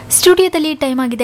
ಸ್ಟುಡಿಯೋದಲ್ಲಿ ಟೈಮ್ ಆಗಿದೆ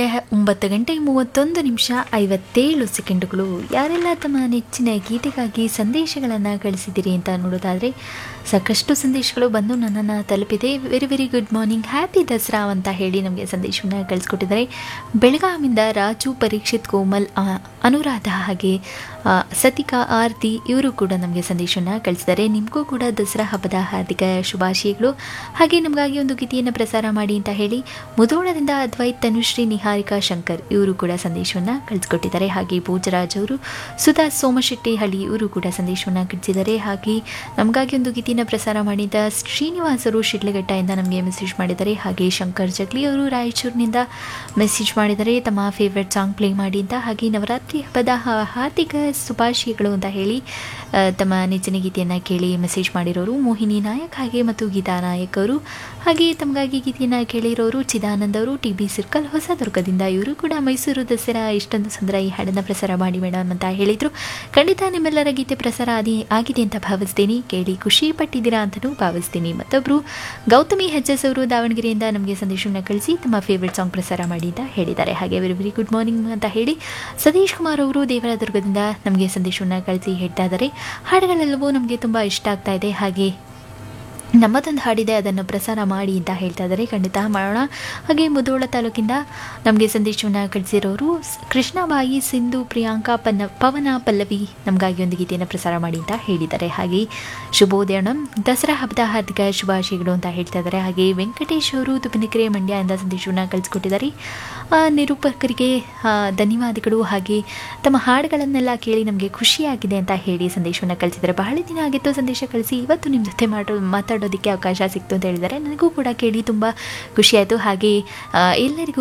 9:31 ಯಾರೆಲ್ಲ ತಮ್ಮ ನೆಚ್ಚಿನ ಗೀತೆಗಾಗಿ ಸಂದೇಶಗಳನ್ನು ಕಳಿಸಿದ್ದೀರಿ ಅಂತ ನೋಡೋದಾದರೆ ಸಾಕಷ್ಟು ಸಂದೇಶಗಳು ಬಂದು ನನ್ನನ್ನು ತಲುಪಿದೆ. Very very good morning, happy Dasara ಅಂತ ಹೇಳಿ ನಮಗೆ ಸಂದೇಶವನ್ನು ಕಳಿಸ್ಕೊಟ್ಟಿದ್ದಾರೆ. ಬೆಳಗಾವಿಂದ ರಾಜು, ಪರೀಕ್ಷಿತ್, ಕೋಮಲ್, ಅನುರಾಧ ಹಾಗೆ ಸತಿಕಾ, ಆರ್ತಿ ಇವರು ಕೂಡ ನಮಗೆ ಸಂದೇಶವನ್ನು ಕಳಿಸಿದ್ದಾರೆ. ನಿಮಗೂ ಕೂಡ ದಸರಾ ಹಬ್ಬದ ಹಾರ್ದಿಕ ಶುಭಾಶಯಗಳು. ಹಾಗೆ ನಮಗಾಗಿ ಒಂದು ಗೀತೆಯನ್ನು ಪ್ರಸಾರ ಮಾಡಿ ಅಂತ ಹೇಳಿ ಮುಧೋಳದಿಂದ ಅದ್ವೈತ್, ತನುಶ್ರೀ, ನಿಹಾರಿಕಾ, ಶಂಕರ್ ಇವರು ಕೂಡ ಸಂದೇಶವನ್ನು ಕಳಿಸ್ಕೊಟ್ಟಿದ್ದಾರೆ. ಹಾಗೆ ಭೋಜರಾಜ್ ಅವರು, ಸುಧಾ, ಸೋಮಶೆಟ್ಟಿ ಹಳ್ಳಿ ಇವರು ಕೂಡ ಸಂದೇಶವನ್ನು ಕಳಿಸಿದ್ದಾರೆ. ಹಾಗೆ ನಮಗಾಗಿ ಒಂದು ಗೀತೆಯನ್ನು ಪ್ರಸಾರ ಮಾಡಿದ ಶ್ರೀನಿವಾಸ್ ಅವರು ಶಿಡ್ಲಘಟ್ಟದಿಂದ ನಮಗೆ ಮೆಸೇಜ್ ಮಾಡಿದ್ದಾರೆ. ಹಾಗೆ ಶಂಕರ್ ಜಗ್ಲಿ ಅವರು ರಾಯಚೂರಿನಿಂದ ಮೆಸೇಜ್ ಮಾಡಿದ್ದಾರೆ, ತಮ್ಮ ಫೇವ್ರೆಟ್ ಸಾಂಗ್ ಪ್ಲೇ ಮಾಡಿ ಅಂತ. ಹಾಗೆ ನವರಾತ್ರಿ ಹಬ್ಬದ ಹಾರ್ದಿಕ ಶುಭಾಶಯಗಳು ಅಂತ ಹೇಳಿ ತಮ್ಮ ನೆಚ್ಚಿನ ಗೀತೆಯನ್ನು ಕೇಳಿ ಮೆಸೇಜ್ ಮಾಡಿರೋರು ಮೋಹಿನಿ ನಾಯಕ್ ಹಾಗೆ ಮತ್ತು ಗೀತಾ ನಾಯಕ್ ಅವರು. ಹಾಗೆ ತಮಗಾಗಿ ಗೀತೆಯನ್ನು ಕೇಳಿರೋರು ಚಿದಾನಂದ್ ಅವರು, ಟಿ ಬಿ ಸರ್ಕಲ್, ಹೊಸದುರ್ಗದಿಂದ. ಇವರು ಕೂಡ ಮೈಸೂರು ದಸರಾ ಇಷ್ಟೊಂದು ಸುಂದರ ಈ ಹಾಡನ್ನು ಪ್ರಸಾರ ಮಾಡಿ ಮೇಡಮ್ ಅಂತ ಹೇಳಿದರು. ಖಂಡಿತ ನಿಮ್ಮೆಲ್ಲರ ಗೀತೆ ಪ್ರಸಾರ ಆಗಿದೆ ಅಂತ ಭಾವಿಸ್ತೀನಿ, ಕೇಳಿ ಖುಷಿ ಪಟ್ಟಿದ್ದೀರಾ ಅಂತಲೂ ಭಾವಿಸ್ತೀನಿ. ಮತ್ತೊಬ್ಬರು ಗೌತಮಿ ಹೆಚ್ಎಸ್ ಅವರು ದಾವಣಗೆರೆಯಿಂದ ನಮಗೆ ಸಂದೇಶವನ್ನು ಕಳಿಸಿ ತಮ್ಮ ಫೇವ್ರೆಟ್ ಸಾಂಗ್ ಪ್ರಸಾರ ಮಾಡಿ ಅಂತ ಹೇಳಿದ್ದಾರೆ. ಹಾಗೆ ವೆರಿ ವೆರಿ ಗುಡ್ ಮಾರ್ನಿಂಗ್ ಅಂತ ಹೇಳಿ ಸತೀಶ್ ಕುಮಾರ್ ಅವರು ದೇವರದುರ್ಗದಿಂದ ನಮಗೆ ಸಂದೇಶವನ್ನು ಕಳಿಸಿ ಹೇಳ್ತಾ ಇದ್ದಾರೆ, ಹಾಡುಗಳೆಲ್ಲವೂ ನಮಗೆ ತುಂಬ ಇಷ್ಟ ಆಗ್ತಾ ಇದೆ, ಹಾಗೆ ನಮ್ಮದೊಂದು ಹಾಡಿದೆ ಅದನ್ನು ಪ್ರಸಾರ ಮಾಡಿ ಅಂತ ಹೇಳ್ತಾ ಇದ್ದಾರೆ. ಖಂಡಿತ ಮಾಡೋಣ. ಹಾಗೆ ಮುಧೋಳ ತಾಲೂಕಿಂದ ನಮಗೆ ಸಂದೇಶವನ್ನು ಕಳಿಸಿರೋರು ಕೃಷ್ಣಬಾಯಿ, ಸಿಂಧು, ಪ್ರಿಯಾಂಕಾ, ಪವನ, ಪಲ್ಲವಿ ನಮಗಾಗಿ ಒಂದು ಗೀತೆಯನ್ನು ಪ್ರಸಾರ ಮಾಡಿ ಅಂತ ಹೇಳಿದ್ದಾರೆ. ಹಾಗೆ ಶುಭೋದಯಂ, ದಸರಾ ಹಬ್ಬದ ಹಾರ್ದಿಕ ಶುಭಾಶಯಗಳು ಅಂತ ಹೇಳ್ತಾ ಇದ್ದಾರೆ. ಹಾಗೆ ವೆಂಕಟೇಶ್ ಅವರು ತುಪಿನಕೆರೆ, ಮಂಡ್ಯದಿಂದ ಸಂದೇಶವನ್ನು ಕಳಿಸ್ಕೊಟ್ಟಿದ್ದಾರೆ. ನಿರೂಪಕರಿಗೆ ಧನ್ಯವಾದಗಳು, ಹಾಗೆ ತಮ್ಮ ಹಾಡುಗಳನ್ನೆಲ್ಲ ಕೇಳಿ ನಮಗೆ ಖುಷಿಯಾಗಿದೆ ಅಂತ ಹೇಳಿ ಸಂದೇಶವನ್ನು ಕಳಿಸಿದ್ದಾರೆ. ಬಹಳ ದಿನ ಆಗಿತ್ತು ಸಂದೇಶ ಕಳಿಸಿ, ಇವತ್ತು ನಿಮ್ಮ ಜೊತೆ ಮಾತಾಡೋದಕ್ಕೆ ಅವಕಾಶ ಸಿಕ್ತು ಅಂತ ಹೇಳಿದ್ದಾರೆ. ನನಗೂ ಕೂಡ ಕೇಳಿ ತುಂಬ ಖುಷಿಯಾಯಿತು. ಹಾಗೆ ಎಲ್ಲರಿಗೂ